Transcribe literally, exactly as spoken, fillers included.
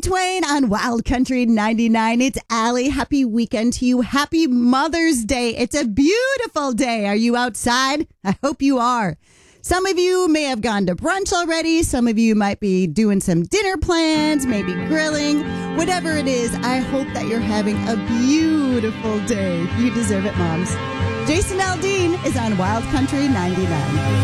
Shania Twain on Wild Country ninety-nine. It's Allie. Happy weekend to you. Happy Mother's Day. It's a beautiful day. Are you outside? I hope you are. Some of you may have gone to brunch already. Some of you might be doing some dinner plans, maybe grilling. Whatever it is, I hope that you're having a beautiful day. You deserve it, moms. Jason Aldean is on Wild Country ninety-nine.